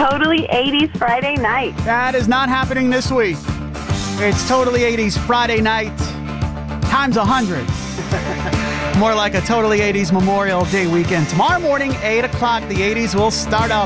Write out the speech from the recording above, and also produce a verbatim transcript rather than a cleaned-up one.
Totally eighties Friday night. That is not happening this week. It's Totally eighties Friday night times one hundred. More like a Totally eighties Memorial Day weekend. Tomorrow morning, eight o'clock, the eighties will start up.